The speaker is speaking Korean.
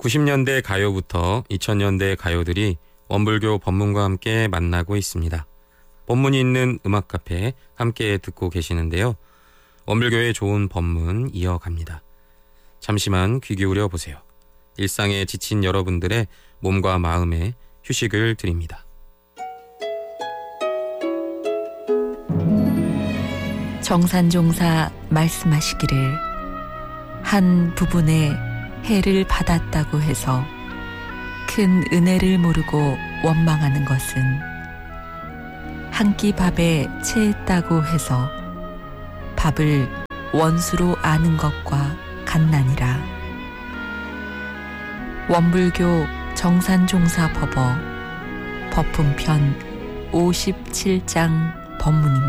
90년대 가요부터 2000년대 가요들이 원불교 법문과 함께 만나고 있습니다. 법문이 있는 음악 카페 함께 듣고 계시는데요. 원불교의 좋은 법문 이어갑니다. 잠시만 귀 기울여 보세요. 일상에 지친 여러분들의 몸과 마음에 휴식을 드립니다. 정산종사 말씀하시기를 한 부분에 해를 받았다고 해서 큰 은혜를 모르고 원망하는 것은 한 끼 밥에 체했다고 해서 밥을 원수로 아는 것과 같나니라. 원불교 정산종사 법어 법품편 57장 법문입니다.